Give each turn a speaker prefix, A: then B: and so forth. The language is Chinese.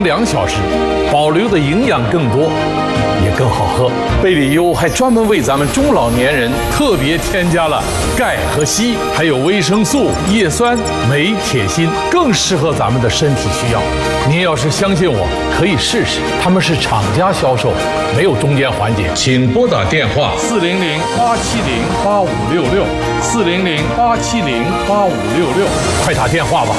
A: 2小时，保留的营养更多，也更好喝。贝里优还专门为咱们中老年人特别添加了钙和硒，还有维生素、叶酸、镁、铁、锌，更适合咱们的身体需要。您要是相信我，可以试试。他们是厂家销售，没有中间环节。请拨打电话400-870-8566，400-870-8566，快打电话吧。